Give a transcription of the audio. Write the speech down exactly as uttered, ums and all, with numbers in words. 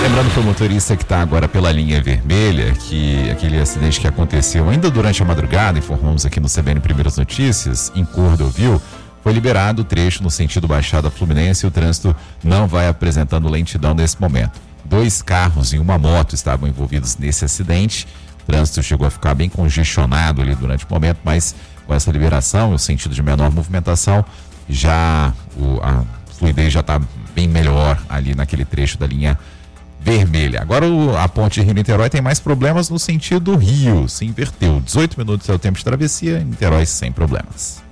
Lembrando para o motorista que está agora pela linha vermelha, que aquele acidente que aconteceu ainda durante a madrugada, informamos aqui no C B N Primeiras Notícias, em Cordovil, foi liberado o trecho no sentido Baixada Fluminense e o trânsito não vai apresentando lentidão nesse momento. Dois carros e uma moto estavam envolvidos nesse acidente. O trânsito chegou a ficar bem congestionado ali durante o momento, mas com essa liberação, o sentido de menor movimentação, já o, a fluidez já está bem melhor ali naquele trecho da linha vermelha. Agora o, a ponte Rio-Niterói tem mais problemas no sentido Rio, se inverteu. dezoito minutos é o tempo de travessia, em Niterói sem problemas.